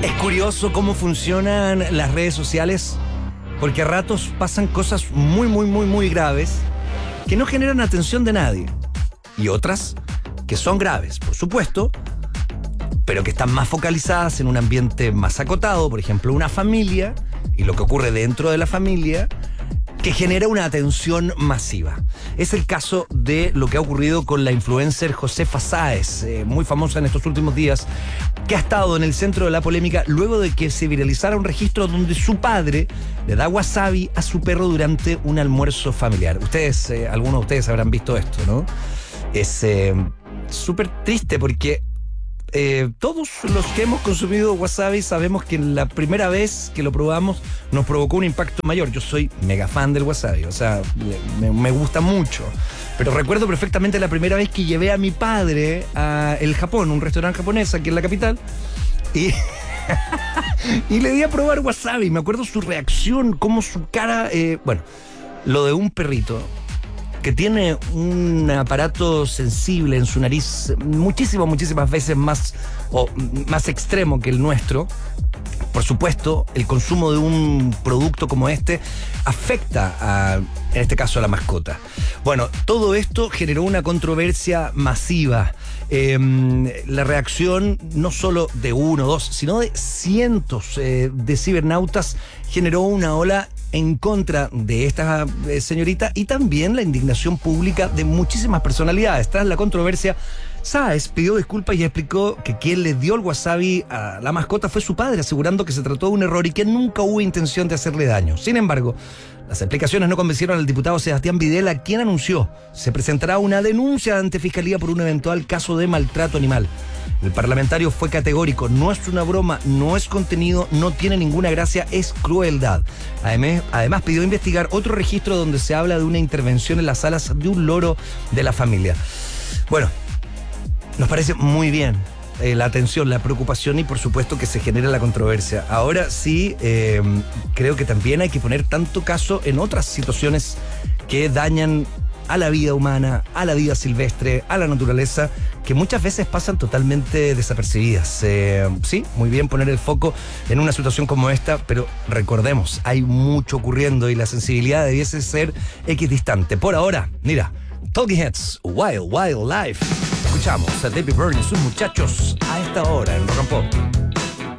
Es curioso cómo funcionan las redes sociales, porque a ratos pasan cosas muy graves que no generan atención de nadie. Y otras que son graves, por supuesto, pero que están más focalizadas en un ambiente más acotado, por ejemplo, una familia y lo que ocurre dentro de la familia, que genera una atención masiva. Es el caso de lo que ha ocurrido con la influencer Josefa Sáez, muy famosa en estos últimos días, que ha estado en el centro de la polémica luego de que se viralizara un registro donde su padre le da wasabi a su perro durante un almuerzo familiar. Ustedes, algunos de ustedes habrán visto esto, ¿no? Es súper triste porque todos los que hemos consumido wasabi sabemos que la primera vez que lo probamos nos provocó un impacto mayor. Yo soy mega fan del wasabi, o sea, me gusta mucho. Pero recuerdo perfectamente la primera vez que llevé a mi padre a El Japón, un restaurante japonés aquí en la capital, y le di a probar wasabi. Me acuerdo su reacción, cómo su cara, lo de un perrito que tiene un aparato sensible en su nariz muchísimas veces más extremo que el nuestro. Por supuesto, el consumo de un producto como este afecta en este caso a la mascota. Bueno, todo esto generó una controversia masiva. La reacción no solo de uno o dos, sino de cientos de cibernautas generó una ola en contra de esta señorita y también la indignación pública de muchísimas personalidades. Tras la controversia, Sáez pidió disculpas y explicó que quien le dio el wasabi a la mascota fue su padre, asegurando que se trató de un error y que nunca hubo intención de hacerle daño. Sin embargo, las explicaciones no convencieron al diputado Sebastián Videla, quien anunció se presentará una denuncia ante Fiscalía por un eventual caso de maltrato animal. El parlamentario fue categórico: no es una broma, no es contenido, no tiene ninguna gracia, es crueldad. Además pidió investigar otro registro donde se habla de una intervención en las alas de un loro de la familia. Bueno, nos parece muy bien la atención, la preocupación y por supuesto que se genera la controversia. Ahora sí, creo que también hay que poner tanto caso en otras situaciones que dañan a la vida humana, a la vida silvestre, a la naturaleza, que muchas veces pasan totalmente desapercibidas. Sí, muy bien poner el foco en una situación como esta, pero recordemos, hay mucho ocurriendo y la sensibilidad debiese ser equidistante. Por ahora, mira, Talking Heads, Wild Life. Escuchamos a David Byrne y sus muchachos a esta hora en Rock and Pop.